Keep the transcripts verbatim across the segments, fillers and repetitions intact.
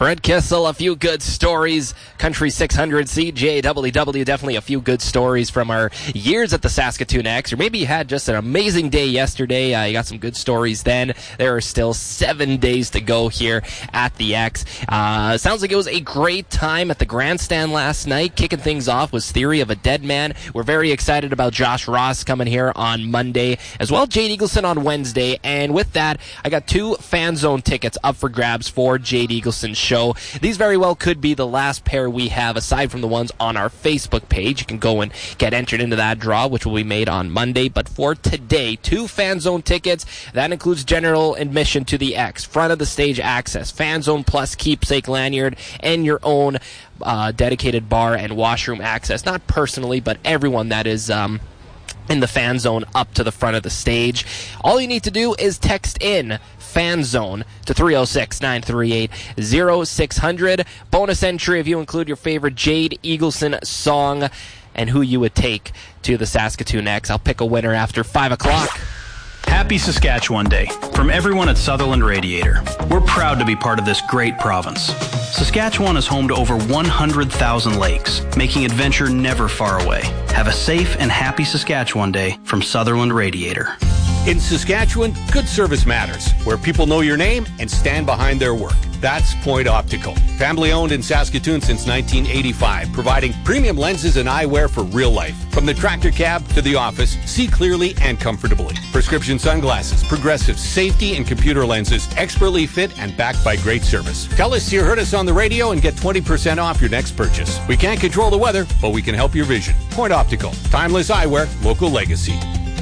Brent Kissel, a few good stories. Country six hundred, C J W W, definitely a few good stories from our years at the Saskatoon X. Or maybe you had just an amazing day yesterday. Uh, you got some good stories then. There are still seven days to go here at the X. Uh, sounds like it was a great time at the grandstand last night. Kicking things off was Theory of a Dead Man. We're very excited about Josh Ross coming here on Monday, as well as Jade Eagleson on Wednesday. And with that, I got two Fan Zone tickets up for grabs for Jade Eagleson's show. These very well could be the last pair we have, aside from the ones on our Facebook page. You can go and get entered into that draw, which will be made on Monday. But for today, two Fan Zone tickets. That includes general admission to the X, front of the stage access, Fan Zone Plus keepsake lanyard, and your own uh, dedicated bar and washroom access. Not personally, but everyone that is Um, in the Fan Zone up to the front of the stage. All you need to do is text in Fan Zone to three oh six, nine three eight, oh six hundred. Bonus entry if you include your favorite Jade Eagleson song and who you would take to the Saskatoon X. I'll pick a winner after five o'clock. Happy Saskatchewan Day from everyone at Sutherland Radiator. We're proud to be part of this great province. Saskatchewan is home to over one hundred thousand lakes, making adventure never far away. Have a safe and happy Saskatchewan Day from Sutherland Radiator. In Saskatchewan, good service matters, where people know your name and stand behind their work. That's Point Optical. Family owned in Saskatoon since nineteen eighty-five, providing premium lenses and eyewear for real life. From the tractor cab to the office, see clearly and comfortably. Prescription sunglasses, progressive safety and computer lenses, expertly fit and backed by great service. Tell us you heard us on the radio and get twenty percent off your next purchase. We can't control the weather, but we can help your vision. Point Optical. Timeless eyewear, local legacy.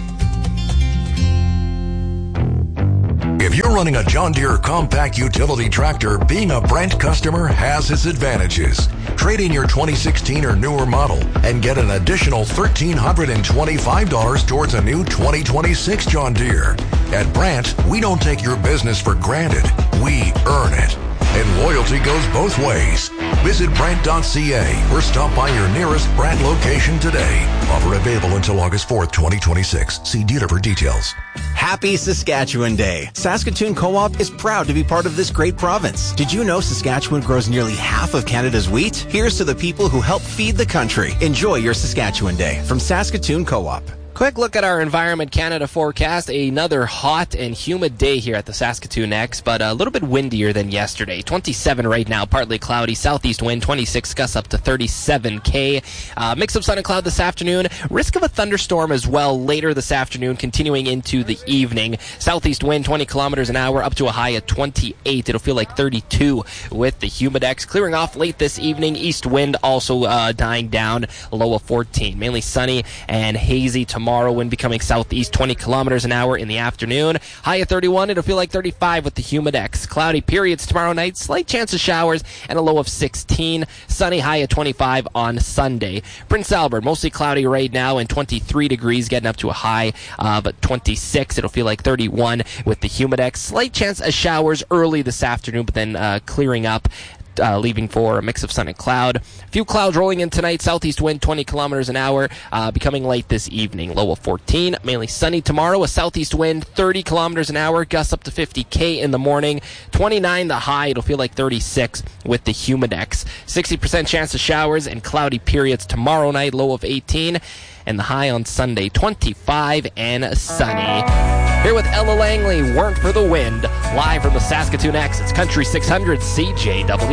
If you're running a John Deere compact utility tractor, being a Brent customer has its advantages. Trade in your twenty sixteen or newer model and get an additional one thousand three hundred twenty-five dollars towards a new twenty twenty-six John Deere. At Brent, we don't take your business for granted. We earn it. And loyalty goes both ways. Visit Brent dot c a or stop by your nearest Brent location today. Offer available until August fourth, twenty twenty-six. See dealer for details. Happy Saskatchewan Day. Saskatoon Co-op is proud to be part of this great province. Did you know Saskatchewan grows nearly half of Canada's wheat? Here's to the people who help feed the country. Enjoy your Saskatchewan Day from Saskatoon Co-op. Quick look at our Environment Canada forecast. Another hot and humid day here at the Saskatoon X, but a little bit windier than yesterday. twenty-seven right now, partly cloudy. Southeast wind, twenty-six gusts up to thirty-seven K. Uh, mix of sun and cloud this afternoon. Risk of a thunderstorm as well later this afternoon, continuing into the evening. Southeast wind, twenty kilometers an hour, up to a high of twenty-eight. It'll feel like thirty-two with the Humidex. Clearing off late this evening. East wind also uh, dying down, low of fourteen. Mainly sunny and hazy tomorrow. Tomorrow, wind becoming southeast, twenty kilometers an hour in the afternoon. High of thirty-one, it'll feel like thirty-five with the Humidex. Cloudy periods tomorrow night, slight chance of showers, and a low of sixteen. Sunny, high of twenty-five on Sunday. Prince Albert, mostly cloudy right now, and twenty-three degrees, getting up to a high of twenty-six. It'll feel like thirty-one with the Humidex. Slight chance of showers early this afternoon, but then uh, clearing up. Uh, leaving for a mix of sun and cloud. A few clouds rolling in tonight. Southeast wind, twenty kilometers an hour, uh, becoming light this evening. Low of fourteen. Mainly sunny tomorrow. A southeast wind, thirty kilometers an hour. Gusts up to fifty K in the morning. twenty-nine the high. It'll feel like thirty-six with the Humidex. sixty percent chance of showers and cloudy periods tomorrow night. Low of eighteen. And the high on Sunday, twenty-five and sunny. Here with Ella Langley, Weren't for the Wind. Live from the Saskatoon X. It's Country six hundred C J W.